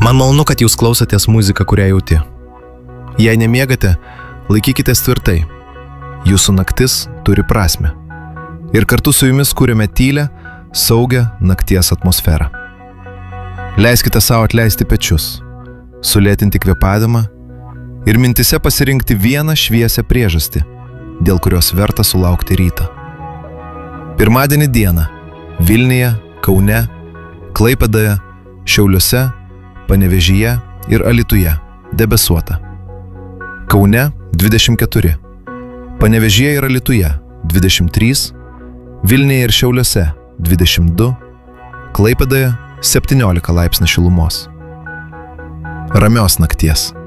Man malonu, kad jūs klausotės muziką, kurią jauti. Jei nemiegate, laikykitės tvirtai. Jūsų naktis turi prasmę. Ir kartu su jumis kūrėme tylę, saugią nakties atmosferą. Leiskite savo atleisti pečius, sulėtinti kvėpavimą ir mintise pasirinkti vieną šviesią priežastį, dėl kurios verta sulaukti rytą. Pirmadienį dieną Vilniuje, Kaune, Klaipėdoje, Šiauliuose, Panevėžyje ir Alytuje debesuota. Kaune 24, Panevėžyje ir Alytuje 23, Vilniuje ir Šiauliuose 22, Klaipėdoje 17 laipsnių šilumos. Ramios nakties.